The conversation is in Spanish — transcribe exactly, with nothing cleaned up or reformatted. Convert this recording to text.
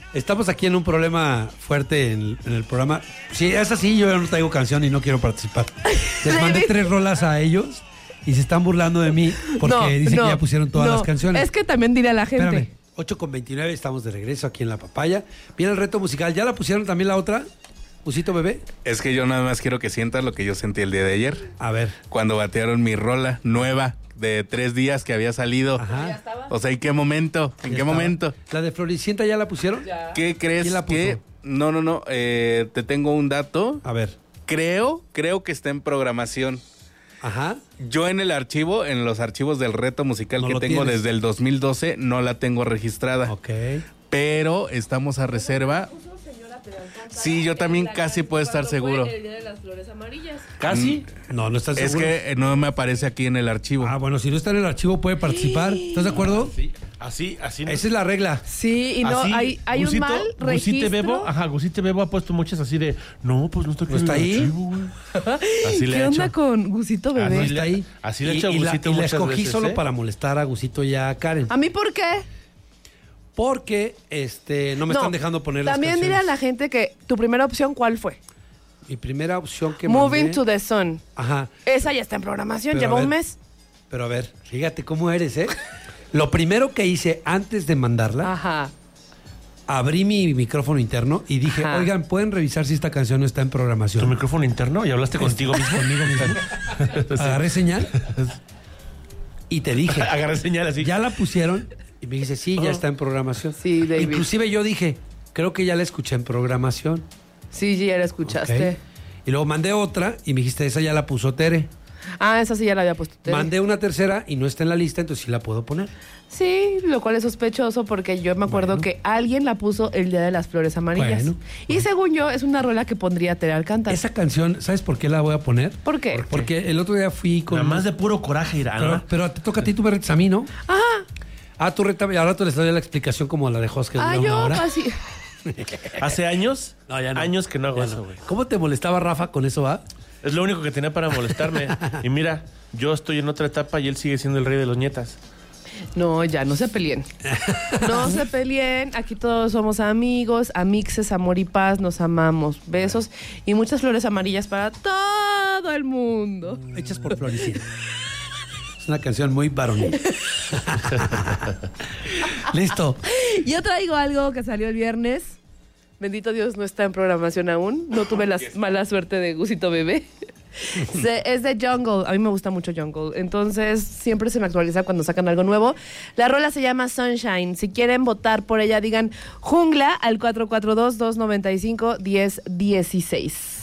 Estamos aquí en un problema fuerte en, en el programa. Si es así, yo ya no traigo canción y no quiero participar. Les mandé tres rolas a ellos y se están burlando de mí porque no, dicen no, que ya pusieron todas no. las canciones. Es que también diré a la gente. Espérame, ocho con veintinueve, estamos de regreso aquí en La Papaya. Viene el reto musical. ¿Ya la pusieron también la otra? ¿Gusito Bebé? Es que yo nada más quiero que sientas lo que yo sentí el día de ayer. A ver. Cuando batearon mi rola nueva de tres días que había salido. Ajá. O sea, ¿en qué momento? ¿En Ya qué estaba. momento? ¿La de Floricienta ya la pusieron? Ya. ¿Qué crees ¿Quién la puso? que...? No, no, no. Eh, te tengo un dato. A ver. Creo, creo que está en programación. Ajá. Yo en el archivo, en los archivos del reto musical No que lo tengo tienes. desde el dos mil doce, no la tengo registrada. Ok. Pero estamos a reserva. Sí, yo también casi puedo estar seguro. El día de las flores amarillas. ¿Casi? No, no estás Es seguro. que eh, no me aparece aquí en el archivo. Ah, bueno, si no está en el archivo puede participar. ¿Estás de acuerdo? Sí, así, así. Esa es la regla. Sí, y no, Así, hay, hay Gusito- un mal registro. Gusite Bebo, ajá, Gusite Bebo ha puesto muchas así de, no, pues no está aquí ¿No en está el ahí? archivo, güey. Así le ¿Qué ha onda hecho. con Gusito Bebé? No Así está le- ahí. así le Y- he hecho a y la, Gusito y la muchas escogí veces, solo ¿eh? para molestar a Gusito y a Karen. ¿A mí por qué? Porque este, no me están dejando poner las También canciones. diré a la gente que tu primera opción, ¿cuál fue? Mi primera opción que Moving mandé- to the Sun. Ajá. Esa ya está en programación, Pero lleva a un ver. mes. Pero a ver, fíjate cómo eres, ¿eh? Lo primero que hice antes de mandarla, Ajá. abrí mi micrófono interno y dije, Ajá. oigan, ¿pueden revisar si esta canción no está en ¿Tu programación? micrófono interno? ¿Y hablaste contigo mismo? Conmigo mismo. Agarré señal y te dije, Agarré señal así. ¿ya la pusieron? Y me dice, sí, ya está en programación. Sí, David. Inclusive yo dije, creo que ya la escuché en programación. Sí, sí, ya la escuchaste. Ok. Y luego mandé otra y me dijiste, esa ya la puso Tere. Ah, esa sí ya la había puesto. Tere. Mandé una tercera y no está en la lista, entonces sí la puedo poner. Sí, lo cual es sospechoso porque yo me acuerdo Bueno. que alguien la puso el Día de las Flores Amarillas. Bueno, y según yo, es una rola que pondría Tere Alcántara. Esa canción, ¿sabes por qué la voy a poner? ¿Por qué? Porque el otro día fui con... Nada más de puro coraje, irá, Pero, ¿no? pero te toca a ti, tú me retas a mí, ¿no? Ajá. Ah, tú reta, ahora tú les doy la explicación como la de Jos, que Ah, dura una yo hora. casi. Hace años, No, ya no. años que no hago Ya eso, no. güey. ¿Cómo te molestaba Rafa con eso, va? Es lo único que tenía para molestarme. Y mira, yo estoy en otra etapa y él sigue siendo el rey de los nietas. No, ya, no se peleen. No se peleen. Aquí todos somos amigos, amixes, amor y paz. Nos amamos. Besos y muchas flores amarillas para todo el mundo. Hechas por Floricienta. Es una canción muy varonil. Listo. Yo traigo algo que salió el viernes. Bendito Dios, no está en programación aún. No tuve la mala suerte de Gusito Bebé. Se- es de Jungle. A mí me gusta mucho Jungle. Entonces, siempre se me actualiza cuando sacan algo nuevo. La rola se llama Sunshine. Si quieren votar por ella, digan Jungla al cuatro cuatro dos, dos nueve cinco, uno cero uno seis.